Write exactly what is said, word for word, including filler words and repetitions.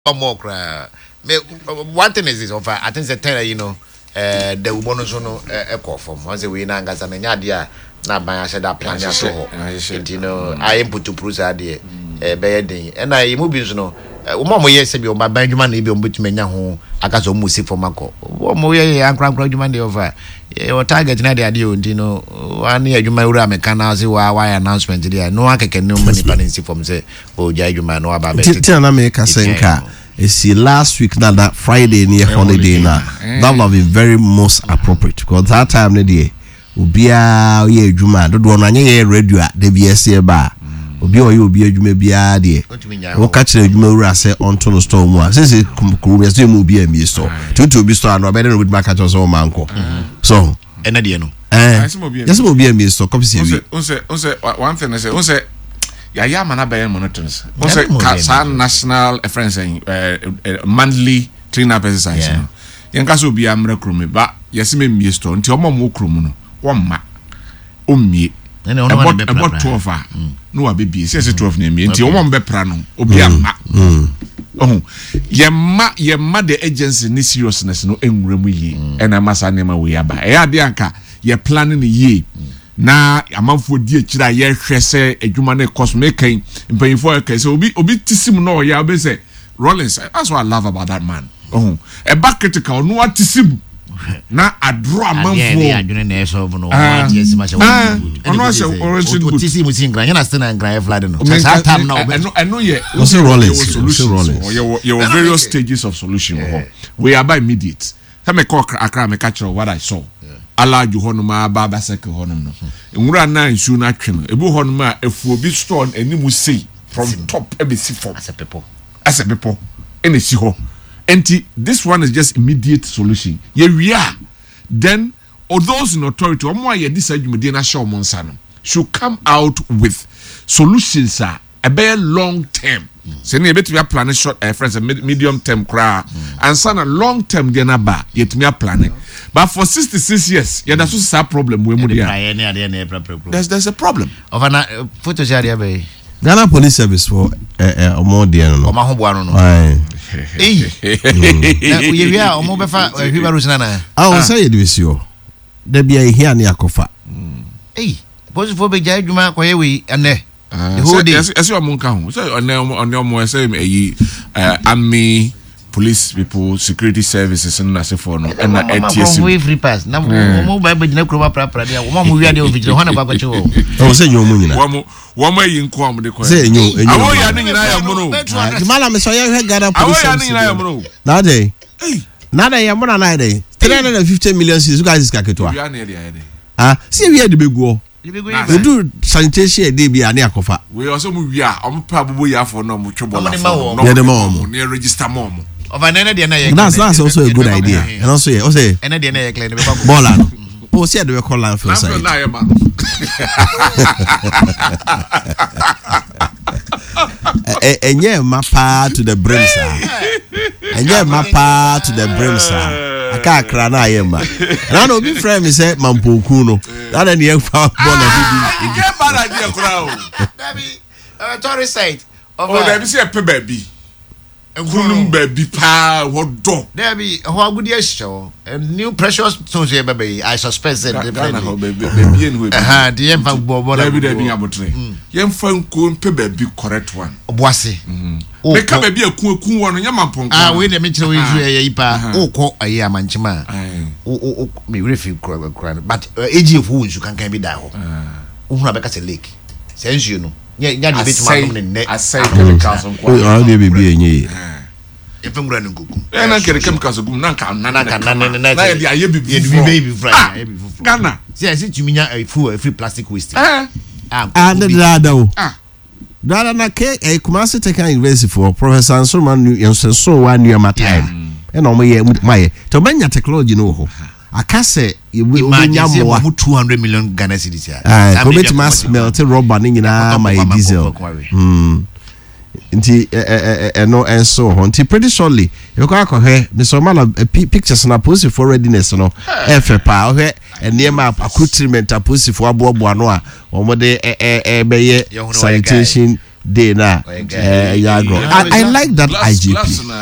more cry. One thing is this offer. I think the ten, you know, uh, the woman so no a call from once a week and gas and yadia. Na by I said that plan ya so. You know, I am put to Prusa dear, a bedding, and I move you know. One more year, say, my Benjamin, if you put me now, I got some music for Marco. One more year, I'm crying, Benjamin over. Your target, not the idea, you know. One year, you may ram a canal, see why announcement today. No one can know many pennies from say, oh, Jay, you might know about it. Tell America, Senka. It's the last week now that Friday near holiday now. That will be very most appropriate because that time the day will be a year Juma. Don't want any radio at the B S A bar. Obi o you obi adwuma bia de wo ka kire adwuma wura se onto no store mu a sese kumkuru se mu bia mi store tutu obi store no be dey no bit market so manko so ena de no eh yes mo bia mi store copy se wi unse unse one thing say unse ya ya mana be monitors unse ka national friends eh monthly train up exercise no yen ka so obi amra kromi ba yes me mi store nti omo mo kromu no wo ma o mie about about twelve ah no wa baby say twelve na me nti omo mbepra no obi ama oh yemma yemma the agency ni seriousness no enwuramu yi ena masa nema we aba e ade anka ye planning ye na amanfo di akira ye hwese adwuma na cost making mpanyfo e say obi obi tisim no ya obi say Rollins, that's what I love about that man. Oh e back critical no tisim na adro man for yeah adwene na eso no what yes ma sha ono sha orange good tisi mu sin gran yana stand and gran flood no that time now I know yeah what's Rollins Rollins you you various stages of solution we are by immediate tell me call akra me catch what I saw ala ju hono ma ba ba sek hono no nwura na nsu na twem ebu hono ma efu obi store animu sei from top e be si form as a people as a people in si ho. And this one is just immediate solution. Yeah, we are. Then, or those in authority, or more, this argument show Monsano should come out with solutions. Are a very long term. So, you bet we are planning short, uh, friends, a medium term cry, and son a long term. They ba yet me are planning. But for sixty-six years, yeah, that's a problem. We there's there's a problem. Of an photo area. Ghana Police Service for uh uh more than no. Oma hobo no. Eh. Na we wia omo befa hwiba rusina na. Ah, o say edisio. Da bia here na yakofa. Eh. Police for be jai dwuma koye we ene. The whole day. Yes, you am nka ho. Say on on omo say eyi army police people security services and na for no and na A T S. We free pass. Na omo ba be gina kroma pra pra dia. Omo mo wia dia ofijire ho na kwa kwache wo. O say nyomu nyina. Womo womo yi nko am de ko. Say enyo enyo. Awo ya ni nyina ya muno. Di mala me so ya he Ghana Police. Awo ya ni nyina ya muno. Na dey. Na dey ya muno na dey. three hundred fifty million cedis guys is kaketwa. Wia na dey ya dey. Ah, see wia de beguo. We do sanitation dey bia na akofa. We also mu wia am pa bobo ya for no mu twebo la. Yeah, the mom. Ne register mom. Of an energy na ye. That's that's also a good idea. And also yeah, also energy na ye clean be baller. Oh, see the call line for side. Enye mapa to the brim sir. Enye mapa to the brim sir. Aka kra na ayema. Na no be friend me say mampoku no. That na ye fa ball na bi. Enye bad idea kra o. Baby, uh tourist site. Oh, there be say pe baby. Kunum baby pa wodo. There be ho agudi ahyo. New precious stones here baby. I suspect that the baby baby en we. Aha, the yemfa bobo na. Baby there be abotre. Yemfa nko pe baby correct one. Oboase. Mhm. Make baby akun akun wo no nyama ponko. Ah, we dey me kire we hwe yi pa. Okọ ayi amanchima. O o me refi kura kura. But age of who you can can be da ho. Uhuru abeka se lake. Sense you know. Yeah, yeah, the bit man from the I say chemicals on quality. Oh, they be enye. If I'm running kuku. Eh, na kere chemicals on na ka na na na na na na. Na dey aye bibi. Dey baby fry. Ghana. See, I see you a full free plastic waste. Eh. Ah, and the ah. Dada na ke e Kumasi Technical University for Professor Ansoman Yensen so one year my time. E no mo ye my. To banya technology no ho. Akase we imagine two hundred million Ghana cedis ya. Ah, go bet mass melt rubber ni nyina my diesel. Hmm. Nti eh eh no enso ho. Nti pretty shortly you go akọhwe me so mala pictures na post for readiness no. E fe pa ohwe enema accoutrement post for aboabo ano a omo de eh eh beye sanitation day na. Eh, yeah, I, I like that I G P.